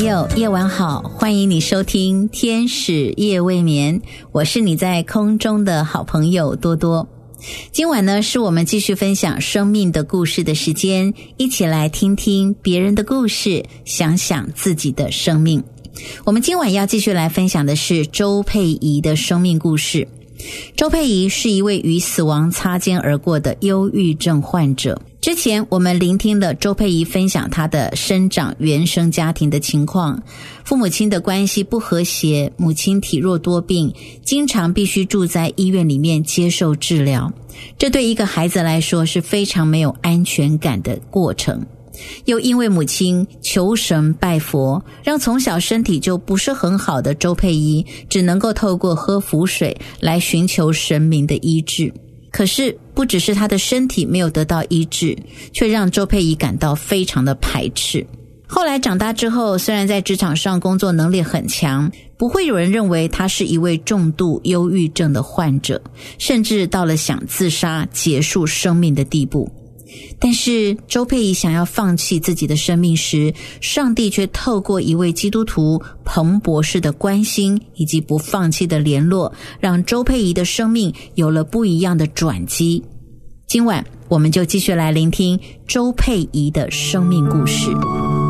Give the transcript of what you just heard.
友，夜晚好，欢迎你收听天使夜未眠，我是你在空中的好朋友多多。今晚呢，是我们继续分享生命的故事的时间，一起来听听别人的故事，想想自己的生命。我们今晚要继续来分享的是周佩仪的生命故事。周佩仪是一位与死亡擦肩而过的忧郁症患者。之前我们聆听了周佩仪分享她的生长原生家庭的情况，父母亲的关系不和谐，母亲体弱多病，经常必须住在医院里面接受治疗，这对一个孩子来说是非常没有安全感的过程。又因为母亲求神拜佛，让从小身体就不是很好的周佩仪只能够透过喝符水来寻求神明的医治。可是不只是她的身体没有得到医治，却让周佩仪感到非常的排斥。后来长大之后，虽然在职场上工作能力很强，不会有人认为她是一位重度忧郁症的患者，甚至到了想自杀结束生命的地步。但是周佩仪想要放弃自己的生命时，上帝却透过一位基督徒彭博士的关心以及不放弃的联络，让周佩仪的生命有了不一样的转机。今晚我们就继续来聆听周佩仪的生命故事。